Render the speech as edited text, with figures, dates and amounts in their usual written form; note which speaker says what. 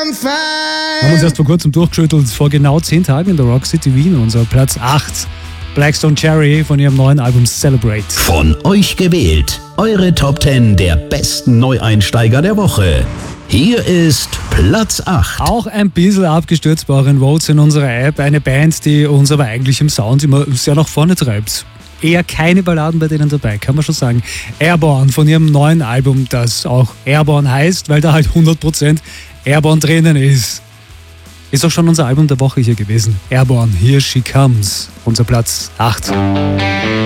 Speaker 1: Haben uns erst vor kurzem durchgeschüttelt, vor genau 10 Tagen in der Rock City Wien, unser Platz 8. Blackstone Cherry von ihrem neuen Album Celebrate.
Speaker 2: Von euch gewählt, eure Top 10 der besten Neueinsteiger der Woche. Hier ist Platz 8.
Speaker 1: Auch ein bisschen abgestürzt bei euren Votes in unserer App. Eine Band, die uns aber eigentlich im Sound immer sehr nach vorne treibt. Eher keine Balladen bei denen dabei, kann man schon sagen. Airborne von ihrem neuen Album, das auch Airborne heißt, weil da halt 100% Airborne drinnen ist. Ist auch schon unser Album der Woche hier gewesen. Airborne, Here She Comes. Unser Platz 8.